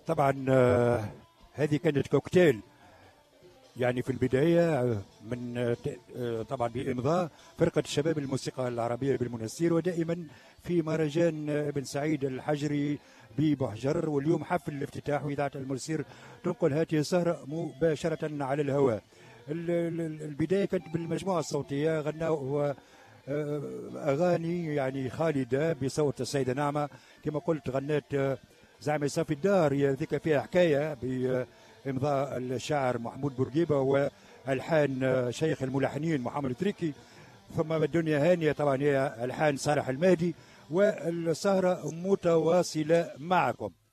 طبعا هذه كانت كوكتيل يعني في البداية من طبعا بإمضاء فرقة شباب الموسيقى العربية بالمنستير، ودائما في مهرجان ابن سعيد الحجري ببحجر، واليوم حفل الافتتاح وإذاعة المنستير تنقل هذه السهرة مباشرة على الهواء. البداية كانت بالمجموعة الصوتية، غنوا أغاني يعني خالدة بصوت السيدة نعمة كما قلت، غنت زعما صافي الدار هي ذيك فيها حكاية بإمضاء الشاعر محمود بورقيبة والحان شيخ الملحنين محمد تريكي، ثم الدنيا هانية طبعا هي الحان صالح المهدي، والسهرة متواصلة معكم.